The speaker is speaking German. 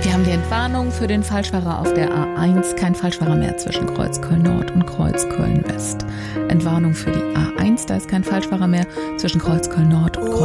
Wir haben die Entwarnung für den Falschfahrer auf der A1. Kein Falschfahrer mehr zwischen Kreuzköln Nord und Kreuzköln West. Entwarnung für die A1. Da ist kein Falschfahrer mehr zwischen Kreuzköln Nord und Kreuzköln